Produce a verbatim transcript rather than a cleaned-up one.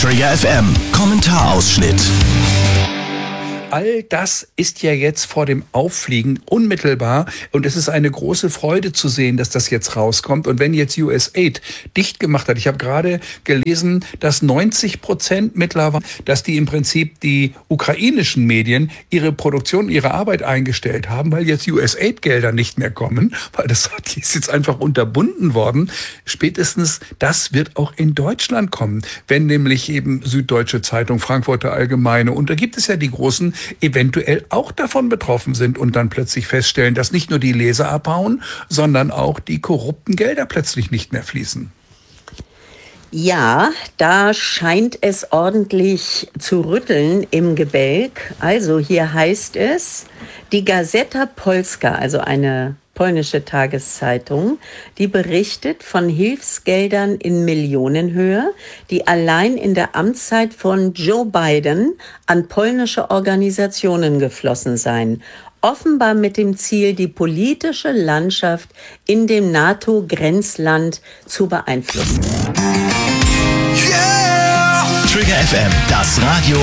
Trigger F M Kommentarausschnitt. All das ist ja jetzt vor dem Auffliegen unmittelbar und es ist eine große Freude zu sehen, dass das jetzt rauskommt. Und wenn jetzt U S A I D dicht gemacht hat, ich habe gerade gelesen, dass neunzig Prozent mittlerweile, dass die im Prinzip die ukrainischen Medien ihre Produktion, ihre Arbeit eingestellt haben, weil jetzt U S A I D-Gelder nicht mehr kommen, weil das die ist jetzt einfach unterbunden worden. Spätestens das wird auch in Deutschland kommen, wenn nämlich eben Süddeutsche Zeitung, Frankfurter Allgemeine und da gibt es ja die großen eventuell auch davon betroffen sind und dann plötzlich feststellen, dass nicht nur die Leser abhauen, sondern auch die korrupten Gelder plötzlich nicht mehr fließen. Ja, da scheint es ordentlich zu rütteln im Gebälk. Also hier heißt es, die Gazeta Polska, also eine polnische Tageszeitung, die berichtet von Hilfsgeldern in Millionenhöhe, die allein in der Amtszeit von Joe Biden an polnische Organisationen geflossen seien. Offenbar mit dem Ziel, die politische Landschaft in dem NATO-Grenzland zu beeinflussen. Yeah! Trigger F M, das Radio